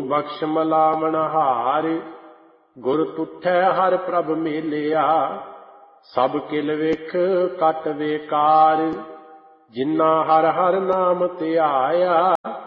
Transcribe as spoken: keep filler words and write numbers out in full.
ਬਖਸ਼ ਮਲਾਵਣ ਹਾਰ। ਗੁਰ ਤੁਠੈ ਹਰ ਪ੍ਰਭ ਮੇਲਿਆ, ਸਭ ਕਿਲ ਵੇਖ ਕਟ ਵੇਕਾਰ। ਜਿਨ੍ਹਾਂ ਹਰ ਹਰ ਨਾਮ ਧਿਆਇਆ,